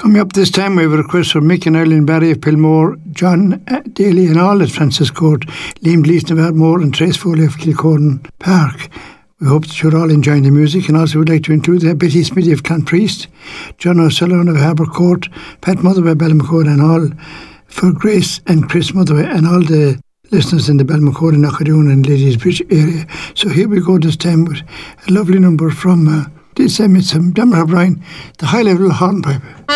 Coming up this time, we have a request from Mick and Eileen Barry of Pilmore, John Daly and all at Francis Court, Liam Gleeson of Ardmore and Trace Foley of Kilcorn Park. We hope that you're all enjoying the music, and also would like to include Betty Smithy of Clonpriest, John O'Sullivan of Harbour Court, Pat Motherway of Balmacode, and all for Grace and Chris Motherway and all the listeners in the Balmacode and Knockadune and Ladies Bridge area. So here we go this time with a lovely number from this time it's Dermot O'Brien, the High Level Hornpipe.